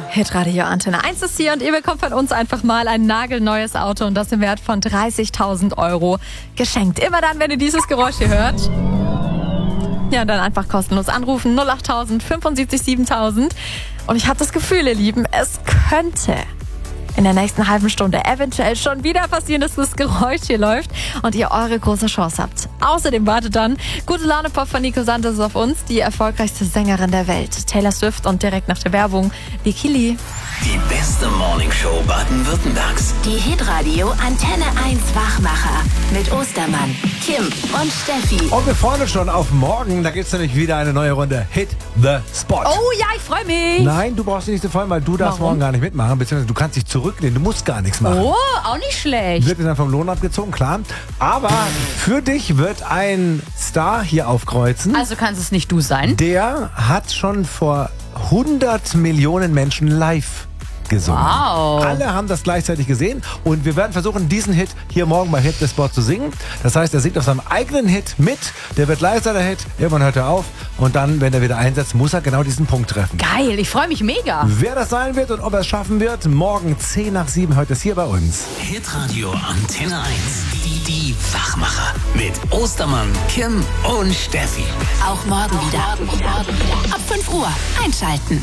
Hitradio Antenne 1 ist hier und ihr bekommt von uns einfach mal ein nagelneues Auto und das im Wert von 30.000 € geschenkt. Immer dann, wenn ihr dieses Geräusch hier hört. Ja, und dann einfach kostenlos anrufen, 08000 75 7000. Und ich habe das Gefühl, ihr Lieben, es könnte in der nächsten halben Stunde eventuell schon wieder passieren, dass das Geräusch hier läuft und ihr eure große Chance habt. Außerdem wartet dann Gute Laune Pop von Nico Santos auf uns, die erfolgreichste Sängerin der Welt, Taylor Swift, und direkt nach der Werbung Likili. Die beste Morningshow Baden-Württembergs. Die Hitradio Antenne 1 Wachmacher mit Ostermann, Kim und Steffi. Und wir freuen uns schon auf morgen. Da gibt es nämlich wieder eine neue Runde Hit the Spot. Oh ja, ich freue mich. Nein, du brauchst dich nicht so freuen, weil du darfst morgen gar nicht mitmachen. Beziehungsweise du kannst dich zurücklehnen. Du musst gar nichts machen. Oh, auch nicht schlecht. Wird dir dann vom Lohn abgezogen, klar. Aber für dich wird ein Star hier aufkreuzen. Also kannst es nicht du sein. Der hat schon vor 100 Millionen Menschen live gesungen. Wow. Alle haben das gleichzeitig gesehen und wir werden versuchen, diesen Hit hier morgen bei Hit the Spot zu singen. Das heißt, er singt auf seinem eigenen Hit mit, der wird leiser, der Hit, irgendwann hört er auf und dann, wenn er wieder einsetzt, muss er genau diesen Punkt treffen. Geil, ich freue mich mega. Wer das sein wird und ob er es schaffen wird, morgen 10:10 heute ist hier bei uns. Hitradio Antenne 1. Die Wachmacher. Mit Ostermann, Kim und Steffi. Auch morgen wieder. Ab 5 Uhr einschalten.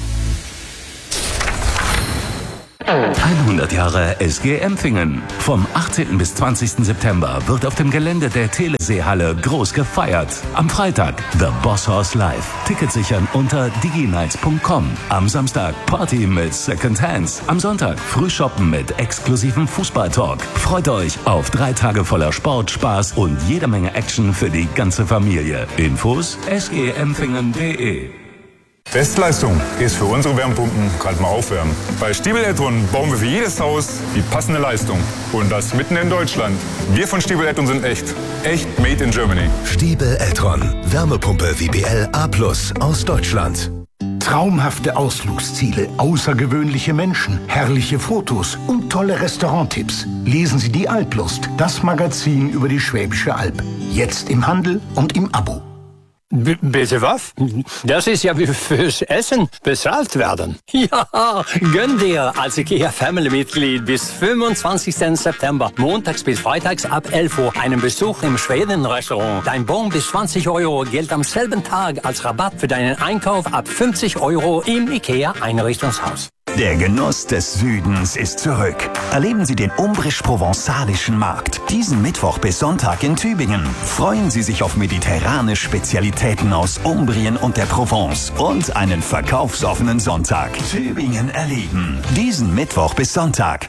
100 Jahre SG Empfingen. Vom 18. bis 20. September wird auf dem Gelände der Teleseehalle groß gefeiert. Am Freitag The Boss Horse Live. Tickets sichern unter diginights.com. Am Samstag Party mit Second Hands. Am Sonntag Frühshoppen mit exklusivem Fußballtalk. Freut euch auf 3 Tage voller Sport, Spaß und jede Menge Action für die ganze Familie. Infos sgempfingen.de. Bestleistung ist für unsere Wärmepumpen gerade mal aufwärmen. Bei Stiebel Eltron bauen wir für jedes Haus die passende Leistung. Und das mitten in Deutschland. Wir von Stiebel Eltron sind echt. Echt made in Germany. Stiebel Eltron. Wärmepumpe WBL A+ aus Deutschland. Traumhafte Ausflugsziele, außergewöhnliche Menschen, herrliche Fotos und tolle Restauranttipps. Lesen Sie die Alplust, das Magazin über die Schwäbische Alb. Jetzt im Handel und im Abo. Bitte was? Das ist ja wie fürs Essen bezahlt werden. Ja, gönn dir als IKEA-Family-Mitglied bis 25. September, montags bis freitags ab 11 Uhr, einen Besuch im Schweden-Restaurant. Dein Bon bis 20 € gilt am selben Tag als Rabatt für deinen Einkauf ab 50 € im IKEA-Einrichtungshaus. Der Genuss des Südens ist zurück. Erleben Sie den umbrisch-provenzalischen Markt. Diesen Mittwoch bis Sonntag in Tübingen. Freuen Sie sich auf mediterrane Spezialitäten aus Umbrien und der Provence und einen verkaufsoffenen Sonntag. Tübingen erleben. Diesen Mittwoch bis Sonntag.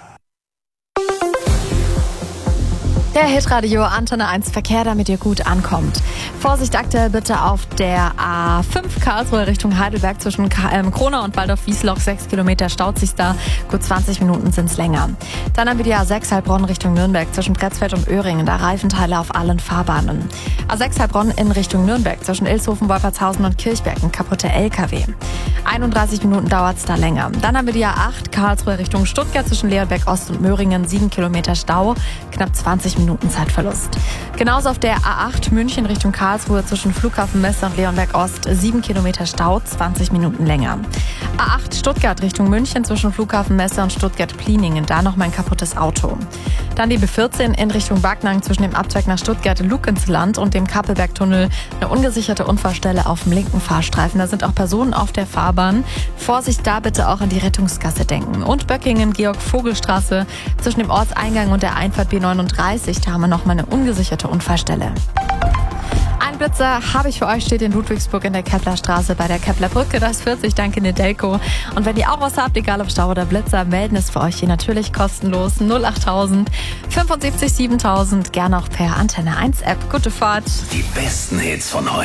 Der Hitradio Antenne 1 Verkehr, damit ihr gut ankommt. Vorsicht aktuell bitte auf der A5 Karlsruhe Richtung Heidelberg zwischen Kronau und Waldorf-Wiesloch. 6 Kilometer staut sich da. Gut 20 Minuten sind's länger. Dann haben wir die A6 Heilbronn Richtung Nürnberg zwischen Pretzfeld und Öhringen. Da Reifenteile auf allen Fahrbahnen. A6 Heilbronn in Richtung Nürnberg zwischen Ilshofen, Wolfertshausen und Kirchberg. Ein kaputter LKW. 31 Minuten dauert's da länger. Dann haben wir die A8 Karlsruhe Richtung Stuttgart zwischen Leonberg Ost und Möhringen. 7 Kilometer Stau. Knapp 20 Minuten Zeitverlust. Genauso auf der A8 München Richtung Karlsruhe zwischen Flughafen Messe und Leonberg Ost 7 Kilometer Stau, 20 Minuten länger. A8 Stuttgart Richtung München zwischen Flughafen Messe und Stuttgart-Pliningen, da noch mein kaputtes Auto. Dann die B14 in Richtung Backnang zwischen dem Abzweig nach Stuttgart-Lukensland und dem Kappelbergtunnel. Eine ungesicherte Unfallstelle auf dem linken Fahrstreifen. Da sind auch Personen auf der Fahrbahn. Vorsicht da bitte auch an die Rettungsgasse denken. Und Böckingen, Georg-Vogel-Straße zwischen dem Ortseingang und der Einfahrt B39. Da haben wir noch mal eine ungesicherte Unfallstelle. Ein Blitzer habe ich für euch, steht in Ludwigsburg in der Keplerstraße bei der Keplerbrücke. Das 40, danke Nedelco. Und wenn ihr auch was habt, egal ob Stau oder Blitzer, melden es für euch hier natürlich kostenlos. 08000 75 7000, gerne auch per Antenne 1 App. Gute Fahrt. Die besten Hits von heute.